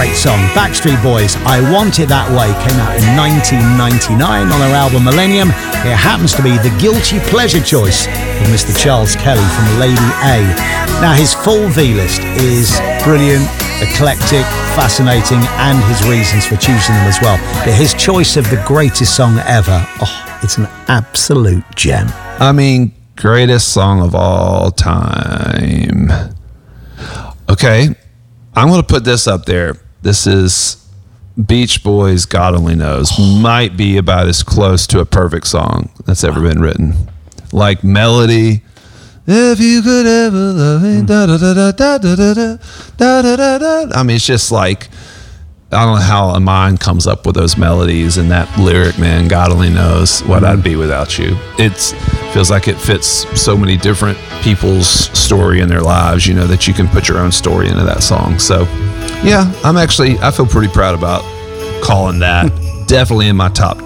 great song. Backstreet Boys, I Want It That Way, came out in 1999 on their album Millennium. It happens to be the guilty pleasure choice of Mr. Charles Kelly from Lady A. Now, his full V-list is brilliant, eclectic, fascinating, and his reasons for choosing them as well. But his choice of the greatest song ever, it's an absolute gem. I mean, greatest song of all time. Okay, I'm going to put this up there. This is Beach Boys' God Only Knows. Might be about as close to a perfect song that's ever been written. Like melody. If you could ever love me, da da da da da da da da da da. I mean, it's just like, I don't know how a mind comes up with those melodies and that lyric, man. God only knows what I'd be without you. It feels like it fits so many different people's story in their lives, you know, that you can put your own story into that song. So, yeah, I feel pretty proud about calling that. Definitely in my top